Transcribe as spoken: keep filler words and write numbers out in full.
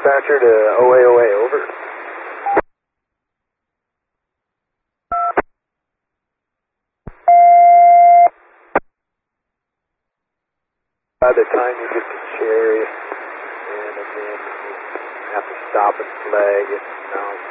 Dispatcher to O A O A, over. By the time you get to Cherry, and again, you have to stop and flag it. Now